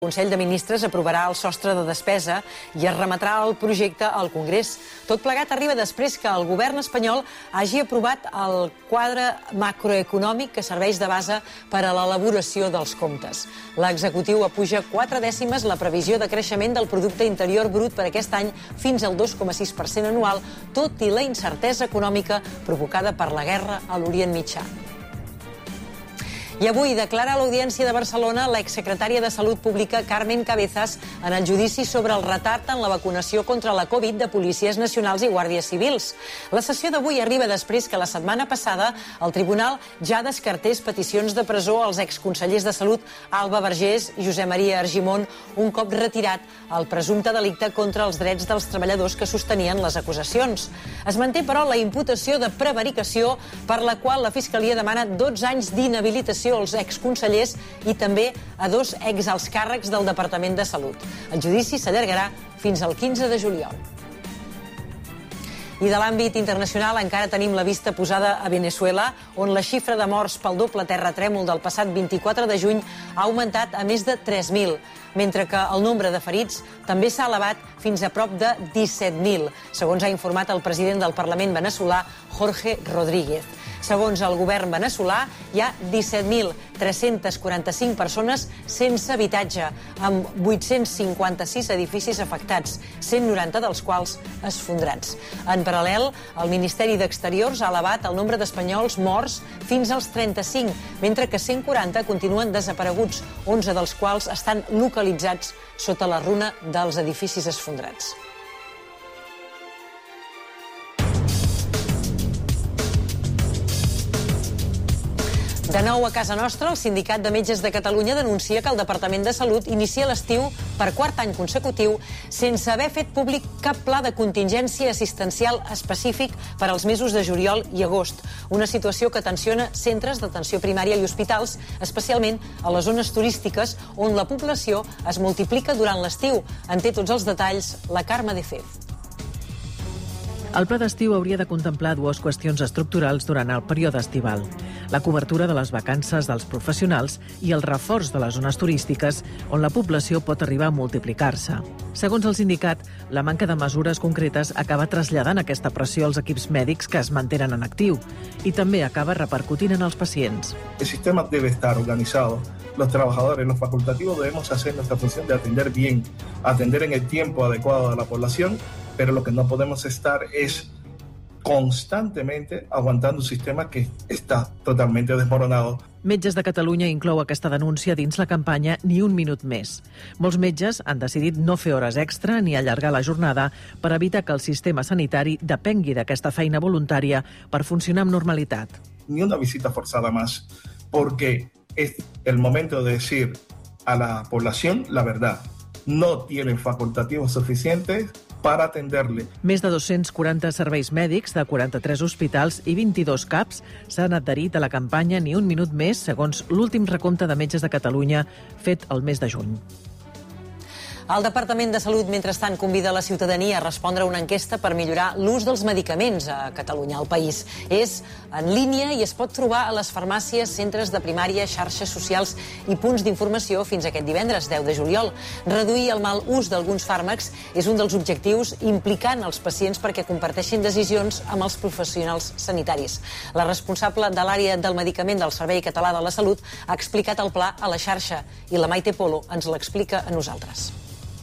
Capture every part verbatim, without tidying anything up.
El Consell de Ministres aprovarà el sostre de despesa i es remetrà el projecte al Congrés. Tot plegat arriba després que el govern espanyol hagi aprovat el quadre macroeconòmic que serveix de base per a l'elaboració dels comptes. L'executiu apuja quatre dècimes la previsió de creixement del producte interior brut per aquest any fins al dos coma sis per cent anual, tot i la incertesa econòmica provocada per la guerra a l'Orient Mitjà. I avui declara a l'Audiència de Barcelona l'exsecretària de Salut Pública Carmen Cabezas en el judici sobre el retard en la vacunació contra la Covid de policies nacionals i guàrdies civils. La sessió d'avui arriba després que la setmana passada el tribunal ja descartés peticions de presó als exconsellers de Salut Alba Vergés i Josep Maria Argimon un cop retirat el presumpte delicte contra els drets dels treballadors que sostenien les acusacions. Es manté, però, la imputació de prevaricació per la qual la Fiscalia demana dotze anys d'inhabilitació als exconsellers i també a dos exalts càrrecs del Departament de Salut. El judici s'allargarà fins al quinze de juliol. I de l'àmbit internacional encara tenim la vista posada a Veneçuela, on la xifra de morts pel doble terratrèmol del passat vint-i-quatre de juny ha augmentat a més de tres mil, mentre que el nombre de ferits també s'ha elevat fins a prop de disset mil, segons ha informat el president del Parlament veneçolà, Jorge Rodríguez. Segons el govern veneçolà, hi ha disset mil tres-cents quaranta-cinc persones sense habitatge, amb vuit-cents cinquanta-sis edificis afectats, cent noranta dels quals esfondrats. En paral·lel, el Ministeri d'Exteriors ha elevat el nombre d'espanyols morts fins als trenta-cinc, mentre que cent quaranta continuen desapareguts, onze dels quals estan localitzats sota la runa dels edificis esfondrats. De nou a casa nostra, el Sindicat de Metges de Catalunya denuncia que el Departament de Salut inicia l'estiu per quart any consecutiu sense haver fet públic cap pla de contingència assistencial específic per als mesos de juliol i agost, una situació que tensiona centres d'atenció primària i hospitals, especialment a les zones turístiques on la població es multiplica durant l'estiu. En té tots els detalls la Carme de Fez. El pla d'estiu hauria de contemplar dues qüestions estructurals durant el període estival: la cobertura de les vacances dels professionals i el reforç de les zones turístiques, on la població pot arribar a multiplicar-se. Segons el sindicat, la manca de mesures concretes acaba traslladant aquesta pressió als equips mèdics que es mantenen en actiu i també acaba repercutint en els pacients. El sistema debe estar organizado. Los trabajadores, los facultativos, debemos hacer nuestra función de atender bien, atender en el tiempo adecuado a la población, pero lo que no podemos estar es constantemente aguantando un sistema que está totalmente desmoronado. Metges de Catalunya inclou aquesta denúncia dins la campanya Ni un minut més. Molts metges han decidit no fer hores extra ni allargar la jornada per evitar que el sistema sanitari depengui d'aquesta feina voluntària per funcionar amb normalitat. Ni una visita forzada más, porque es el momento de decir a la población la verdad. No tienen facultativos suficientes para atenderle. Més de dos-cents quaranta serveis mèdics de quaranta-tres hospitals i vint-i-dos C A Ps s'han adherit a la campanya Ni un minut més, segons l'últim recompte de metges de Catalunya fet el mes de juny. El Departament de Salut, mentrestant, convida la ciutadania a respondre a una enquesta per millorar l'ús dels medicaments a Catalunya, al país. És en línia i es pot trobar a les farmàcies, centres de primària, xarxes socials i punts d'informació fins aquest divendres, deu de juliol. Reduir el mal ús d'alguns fàrmacs és un dels objectius implicant els pacients perquè comparteixin decisions amb els professionals sanitaris. La responsable de l'àrea del medicament del Servei Català de la Salut ha explicat el pla a la xarxa i la Maite Polo ens l'explica a nosaltres.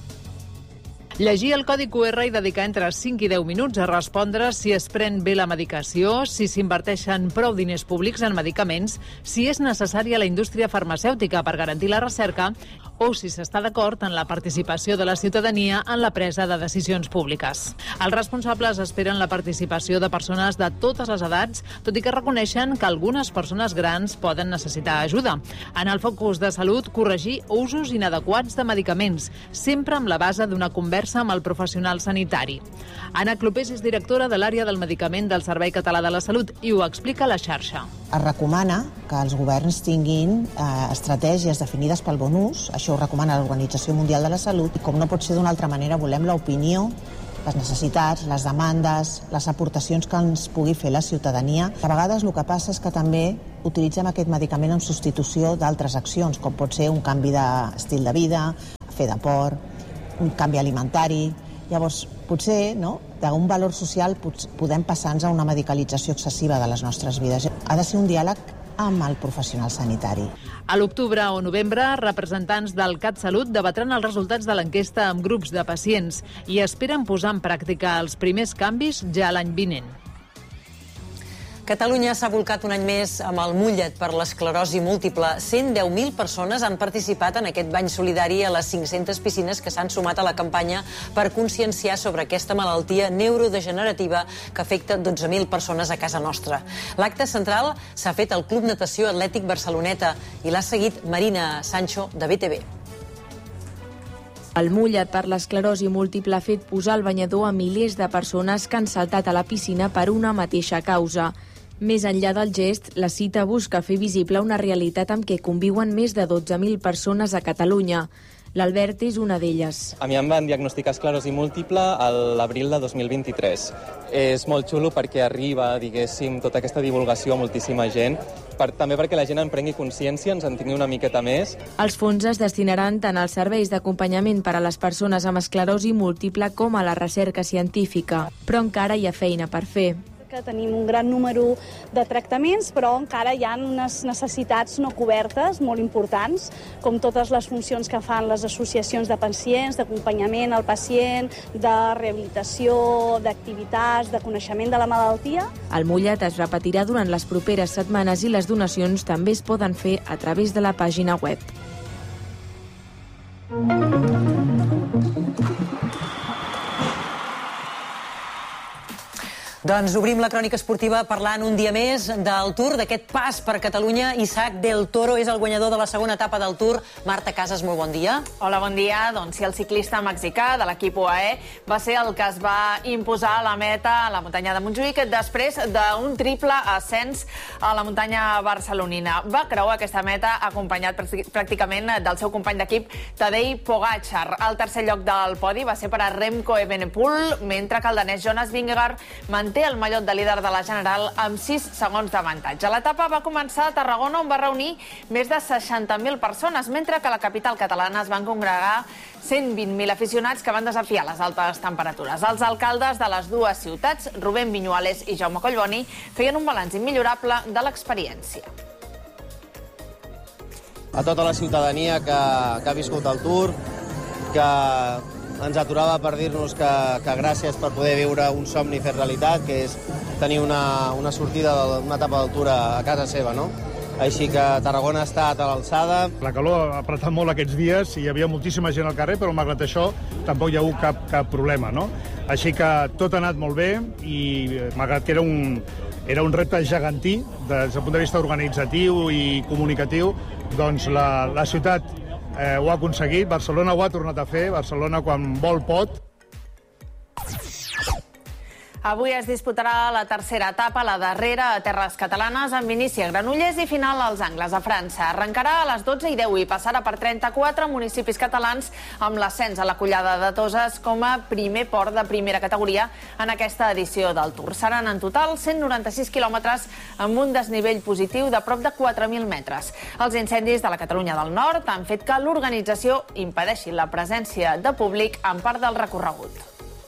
Llegir el codi cu erre i dedicar entre cinc i deu minuts a respondre si es pren bé la medicació, si s'inverteixen prou diners públics en medicaments, si és necessària la indústria farmacèutica per garantir la recerca o si s'està d'acord en la participació de la ciutadania en la presa de decisions públiques. Els responsables esperen la participació de persones de totes les edats, tot i que reconeixen que algunes persones grans poden necessitar ajuda. En el focus de salut, corregir usos inadequats de medicaments, sempre amb la base d'una conversa amb el professional sanitari. Anna Clopés és directora de l'àrea del medicament del Servei Català de la Salut i ho explica a la xarxa. Es recomana que els governs tinguin eh, estratègies definides pel bon ús, això ho recomana l'Organització Mundial de la Salut, i com no pot ser d'una altra manera, volem l'opinió, les necessitats, les demandes, les aportacions que ens pugui fer la ciutadania. A vegades el que passa és que també utilitzem aquest medicament en substitució d'altres accions, com pot ser un canvi d'estil de vida, fer d'esport, un canvi alimentari. Llavors, potser, no, d'un valor social podem passar-nos a una medicalització excessiva de les nostres vides. Ha de ser un diàleg amb el professional sanitari. A l'octubre o novembre, representants del CatSalut debatran els resultats de l'enquesta amb grups de pacients i esperen posar en pràctica els primers canvis ja l'any vinent. Catalunya s'ha volcat un any més amb el Mullet per l'esclerosi múltiple. cent deu mil persones han participat en aquest bany solidari a les cinc-centes piscines que s'han sumat a la campanya per conscienciar sobre aquesta malaltia neurodegenerativa que afecta dotze mil persones a casa nostra. L'acte central s'ha fet al Club Natació Atlètic Barceloneta i l'ha seguit Marina Sancho, de B T V. El Mullet per l'esclerosi múltiple ha fet posar el banyador a milers de persones que han saltat a la piscina per una mateixa causa. Més enllà del gest, la cita busca fer visible una realitat amb què conviuen més de dotze mil persones a Catalunya. L'Albert és una d'elles. A mi em van diagnosticar esclerosi múltiple a l'abril de dos mil vint-i-tres. És molt xulo perquè arriba, diguéssim, tota aquesta divulgació a moltíssima gent, per, també perquè la gent en prengui consciència, ens en tingui una miqueta més. Els fons es destinaran tant als serveis d'acompanyament per a les persones amb esclerosi múltiple com a la recerca científica. Però encara hi ha feina per fer. Que tenim un gran número de tractaments, però encara hi ha unes necessitats no cobertes molt importants, com totes les funcions que fan les associacions de pacients, d'acompanyament al pacient, de rehabilitació, d'activitats, de coneixement de la malaltia. El Mullet es repetirà durant les properes setmanes i les donacions també es poden fer a través de la pàgina web. Doncs obrim la crònica esportiva parlant un dia més del Tour, d'aquest pas per Catalunya. Isaac del Toro és el guanyador de la segona etapa del Tour. Marta Casas, molt bon dia. Hola, bon dia. Doncs sí, el ciclista mexicà de l'equip U A E va ser el que es va imposar a la meta a la muntanya de Montjuïc després d'un triple ascens a la muntanya barcelonina. Va creuar aquesta meta acompanyat pràcticament del seu company d'equip Tadej Pogačar. El tercer lloc del podi va ser per a Remco Evenepoel, mentre que el danès Jonas Vingegaard manté el mallot de líder de la General amb sis segons d'avantatge. L'etapa va començar a Tarragona, on va reunir més de seixanta mil persones, mentre que a la capital catalana es van congregar cent vint mil aficionats que van desafiar les altes temperatures. Els alcaldes de les dues ciutats, Rubén Viñuales i Jaume Collboni, feien un balanç immillorable de l'experiència. A tota la ciutadania que, que ha viscut el Tour, que ens aturava per dir-nos que, que gràcies per poder viure un somni fet realitat, que és tenir una, una sortida d'una etapa d'altura a casa seva, no? Així que Tarragona ha estat a l'alçada. La calor ha apretat molt aquests dies i hi havia moltíssima gent al carrer, però malgrat això tampoc hi ha hagut cap, cap problema, no? Així que tot ha anat molt bé i malgrat que era un, era un repte gegantí des del punt de vista organitzatiu i comunicatiu, doncs la, la ciutat Eh, ho ha aconseguit, Barcelona ho ha tornat a fer, Barcelona quan vol pot. Avui es disputarà la tercera etapa, la darrera a terres catalanes, amb inici a Granollers i final als Angles, a França. Arrencarà a les dotze i deu i passarà per trenta-quatre municipis catalans amb l'ascens a la Collada de Toses com a primer port de primera categoria en aquesta edició del Tour. Seran en total cent noranta-sis quilòmetres amb un desnivell positiu de prop de quatre mil metres. Els incendis de la Catalunya del Nord han fet que l'organització impedeixi la presència de públic en part del recorregut.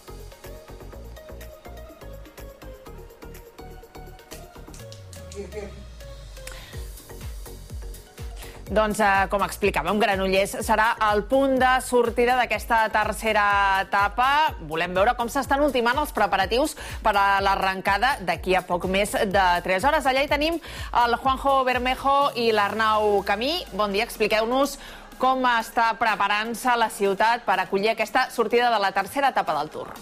Doncs, eh, com explicàvem, Granollers serà el punt de sortida d'aquesta tercera etapa. Volem veure com s'estan ultimant els preparatius per a l'arrencada d'aquí a poc més de tres hores. Allà hi tenim el Juanjo Bermejo i l'Arnau Camí. Bon dia, expliqueu-nos com està preparant-se la ciutat per acollir aquesta sortida de la tercera etapa del Tour.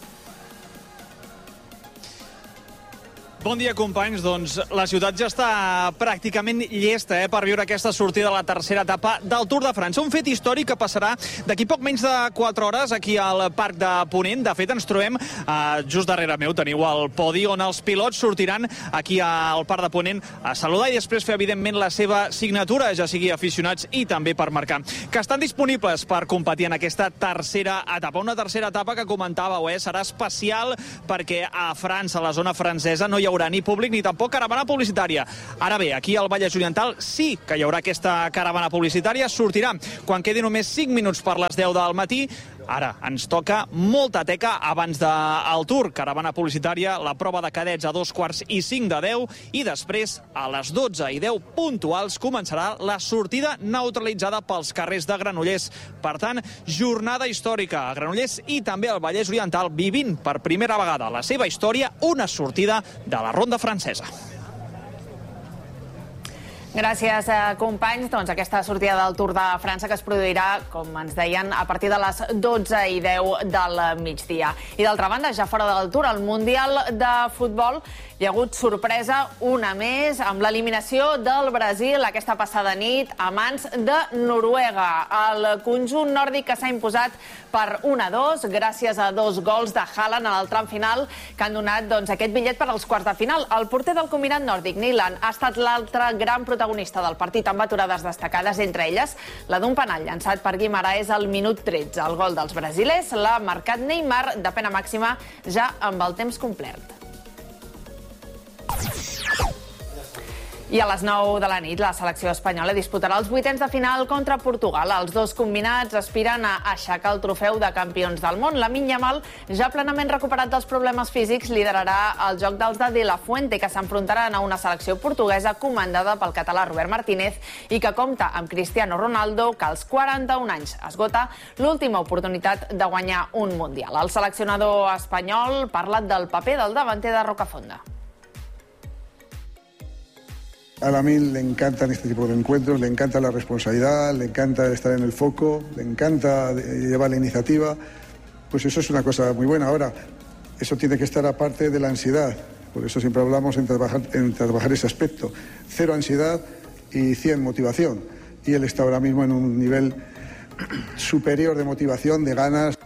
Bon dia, companys. Doncs la ciutat ja està pràcticament llesta eh, per viure aquesta sortida de la tercera etapa del Tour de França. Un fet històric que passarà d'aquí poc menys de quatre hores aquí al Parc de Ponent. De fet, ens trobem eh, just darrere meu. Teniu el podi on els pilots sortiran aquí al Parc de Ponent a saludar i després fer, evidentment, la seva signatura, ja sigui aficionats i també per marcar. Que estan disponibles per competir en aquesta tercera etapa. Una tercera etapa que comentàveu, eh, serà especial perquè a França, a la zona francesa, no hi haurà haurà ni públic ni tampoc caravana publicitària. Ara bé, aquí al Vallès Oriental sí que hi haurà aquesta caravana publicitària. Sortirà quan quedi només cinc minuts per les deu del matí. Ara ens toca molta teca abans del Tour. Caravana publicitària, la prova de cadets a dos quarts i cinc de deu i després a les dotze i deu puntuals començarà la sortida neutralitzada pels carrers de Granollers. Per tant, jornada històrica a Granollers i també al Vallès Oriental, vivint per primera vegada la seva història una sortida de la Ronda Francesa. Gràcies, companys. Doncs aquesta sortida del Tour de França que es produirà, com ens deien, a partir de les dotze i deu del migdia. I d'altra banda, ja fora del Tour, al Mundial de Futbol hi ha hagut sorpresa una més amb l'eliminació del Brasil aquesta passada nit a mans de Noruega. El conjunt nòrdic que s'ha imposat per un a dos gràcies a dos gols de Haaland en el tram final que han donat doncs, aquest bitllet per als quarts de final. El porter del combinat nòrdic, Nyland, ha estat l'altre gran protagonista del partit amb aturades destacades, entre elles la d'un penal llançat per Guimaraes al minut tretze. El gol dels brasilers l'ha marcat Neymar de pena màxima ja amb el temps complert. I a les nou de la nit, la selecció espanyola disputarà els vuitens de final contra Portugal. Els dos combinats aspiren a aixecar el trofeu de campions del món. Lamine Yamal, ja plenament recuperat dels problemes físics, liderarà el joc dels de De La Fuente, que s'enfrontaran a una selecció portuguesa comandada pel català Robert Martínez i que compta amb Cristiano Ronaldo, que als quaranta-un anys esgota l'última oportunitat de guanyar un Mundial. El seleccionador espanyol parla del paper del davanter de Rocafonda. A Lamine le encantan este tipo de encuentros, le encanta la responsabilidad, le encanta estar en el foco, le encanta llevar la iniciativa. Pues eso es una cosa muy buena. Ahora, eso tiene que estar aparte de la ansiedad. Por eso siempre hablamos en trabajar, en trabajar ese aspecto. Cero ansiedad y cien motivación. Y él está ahora mismo en un nivel superior de motivación, de ganas.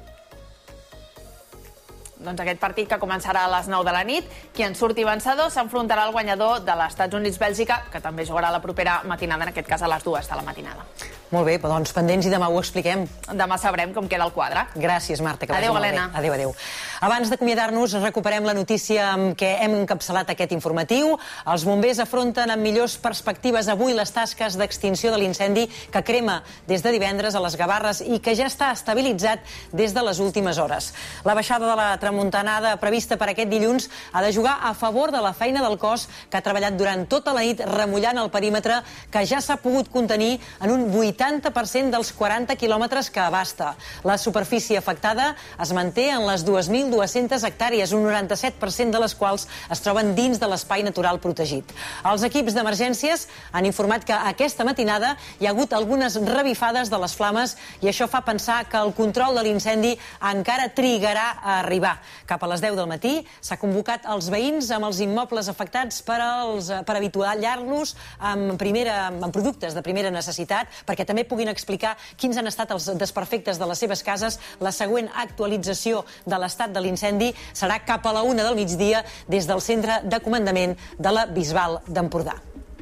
Doncs aquest partit que començarà a les nou de la nit, qui en surti vencedor s'enfrontarà al guanyador de l'Estats Units-Bèlgica, que també jugarà la propera matinada, en aquest cas a les dues de la matinada. Molt bé, doncs pendents i demà ho expliquem. Demà sabrem com queda el quadre. Gràcies, Marta. Que adéu, vagi molt Helena. bé. Adéu, adéu. Abans d'acomiadar-nos, recuperem la notícia amb què hem encapçalat aquest informatiu. Els bombers afronten amb millors perspectives avui les tasques d'extinció de l'incendi que crema des de divendres a les Gavarres i que ja està estabilitzat des de les últimes hores. La baixada de la tramuntanada prevista per aquest dilluns ha de jugar a favor de la feina del cos que ha treballat durant tota la nit remullant el perímetre que ja s'ha pogut contenir en un vuitanta per cent dels quaranta quilòmetres que abasta. La superfície afectada es manté en les dues mil dues-centes hectàrees, un noranta-set per cent de les quals es troben dins de l'espai natural protegit. Els equips d'emergències han informat que aquesta matinada hi ha hagut algunes revifades de les flames i això fa pensar que el control de l'incendi encara trigarà a arribar. Cap a les deu del matí s'ha convocat els veïns amb els immobles afectats per, als, per habituallar-los amb, primera, amb productes de primera necessitat, perquè també puguin explicar quins han estat els desperfectes de les seves cases. La següent actualització de l'estat de l'incendi serà cap a la una del migdia des del centre de comandament de la Bisbal d'Empordà.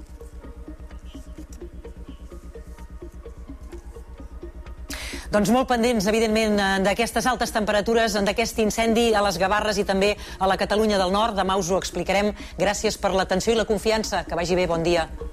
Doncs molt pendents, evidentment, d'aquestes altes temperatures, d'aquest incendi a les Gavarres i també a la Catalunya del Nord. Demà us ho explicarem. Gràcies per l'atenció i la confiança. Que vagi bé, bon dia.